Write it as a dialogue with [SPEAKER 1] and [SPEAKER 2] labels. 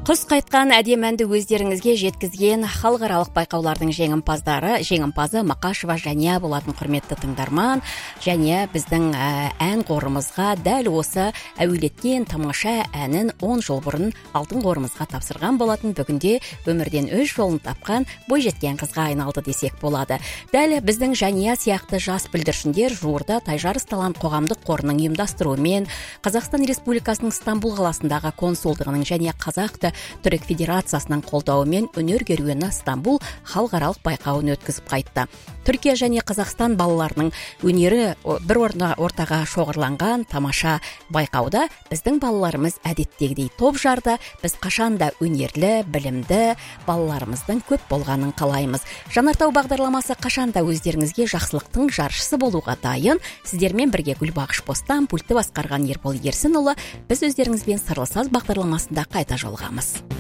[SPEAKER 1] Құс қайтқан әдемі өздеріңізге жеткізген халықаралық байқаулардың жеңімпазы Мақашева Жәния болатын, құрметті тыңдарман. Жәния біздің ән қорымызға дәл осы әуелеткен тамаша әнін 10 жыл бұрын алтын қорымызға тапсырған болатын. Бүгінде өмірден өз жолын тапқан бойжеткен қызға айналды десек болады. Дәл біздің Жәния сияқты жас бүлдіршіндер жуырда Тайжарыс талант қоғамдық қорының ұйымдастыруымен Қазақстан Республикасының Стамбул қаласындағы консулдығының және Қазақ Түрік Федерациясының қолдауымен өнер керуені Стамбул халықаралық байқауын өткізіп қайтты. Түркия және Қазақстан балаларының өнері бір ортаға шоғырланған тамаша байқауда біздің балаларымыз әдеттегідей топ жарды. Біз қашанда өнерлі, білімді балаларымыздың көп болғанын қалаймыз. Жанартау бағдарламасы қашанда өздеріңізге жақсылықтың жаршысы болуға дайын. Сіздермен бірге Гүлбақыш Бостан, пультті басқарған Ербол Ерсінұлы. Біз өздеріңізбен Сырлы саз бағдарламасында қайта жолығамыз.